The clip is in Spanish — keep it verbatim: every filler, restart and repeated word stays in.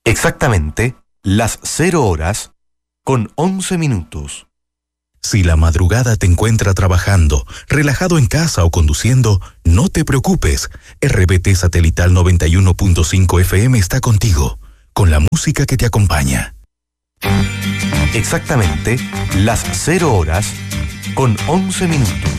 Exactamente las cero horas con once minutos. Si la madrugada te encuentra trabajando, relajado en casa o conduciendo, no te preocupes. R B T Satelital noventa y uno punto cinco F M está contigo, con la música que te acompaña. Exactamente las cero horas con once minutos.